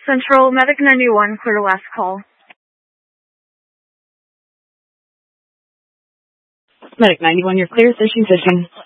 Central Medic 91, clear last call. Medic 91, you're clear. Fishing.